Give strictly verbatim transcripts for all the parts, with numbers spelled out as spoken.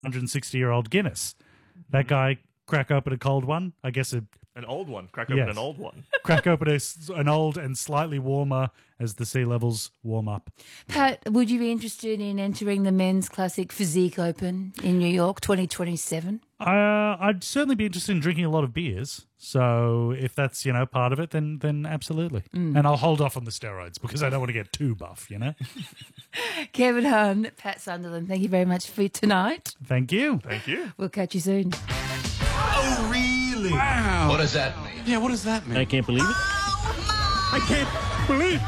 one hundred sixty-year-old Guinness. That guy crack open a cold one, I guess a An old one. Crack open Yes. an old one. crack open a s an old and slightly warmer as the sea levels warm up. Pat, would you be interested in entering the Men's Classic Physique Open in New York twenty twenty-seven? Uh, I'd certainly be interested in drinking a lot of beers. So if that's, you know, part of it, then then absolutely. And I'll hold off on the steroids because I don't want to get too buff, you know? Kevin Hahn, Pat Sunderland, thank you very much for tonight. Thank you. Thank you. We'll catch you soon. Oh, really? Wow. What does that mean? Yeah, what does that mean? I can't believe it. I can't believe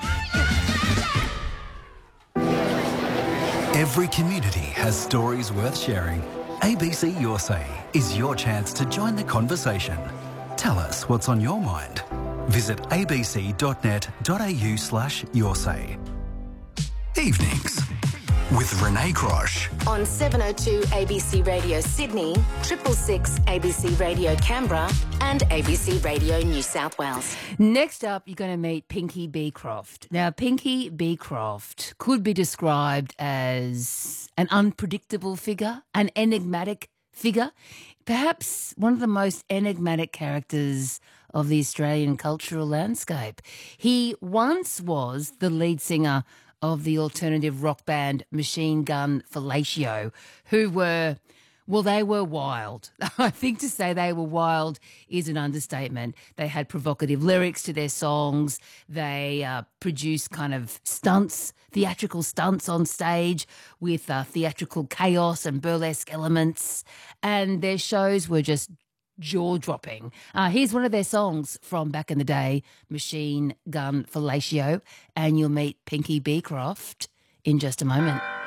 Every community has stories worth sharing. A B C Your Say is your chance to join the conversation. Tell us what's on your mind. Visit abc.net.au slash your say. Evenings with Renee Crosh. On seven oh two A B C Radio Sydney, triple six A B C Radio Canberra and A B C Radio New South Wales. Next up, you're going to meet Pinky Beecroft. Now, Pinky Beecroft could be described as an unpredictable figure, an enigmatic figure, perhaps one of the most enigmatic characters of the Australian cultural landscape. He once was the lead singer of the alternative rock band Machine Gun Fellatio, who were, well, they were wild. I think to say they were wild is an understatement. They had provocative lyrics to their songs. They uh, produced kind of stunts, theatrical stunts on stage with uh, theatrical chaos and burlesque elements. And their shows were just jaw-dropping. Uh, here's one of their songs from back in the day, Machine Gun Fellatio, and you'll meet Pinky Beecroft in just a moment.